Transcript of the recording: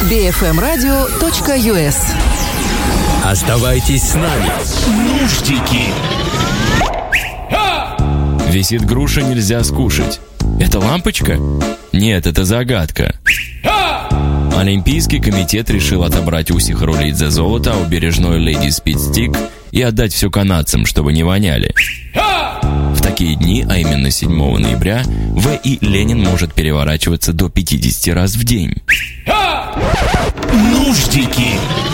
bfmradio.us. Оставайтесь с нами. Нуждики. Висит груша, нельзя скушать. Это лампочка? Нет, это загадка. Олимпийский комитет решил отобрать у Сихрулидзе золото, а у бережной леди Спидстик и отдать все канадцам, чтобы не воняли. В такие дни, а именно 7 ноября, В.И. Ленин может переворачиваться до 50 раз в день. Нуждики.